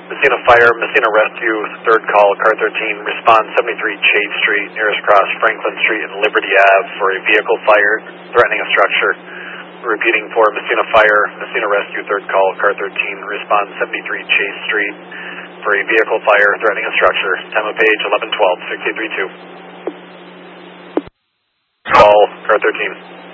Messina Fire, Messina Rescue, third call, car 13, respond 73 Chase Street, nearest cross Franklin Street and Liberty Ave for a vehicle fire threatening a structure. Repeating for Messina Fire, Messina Rescue, third call, car 13, respond 73 Chase Street for a vehicle fire threatening a structure. Time of page 11:12, 6832. Call, car 13.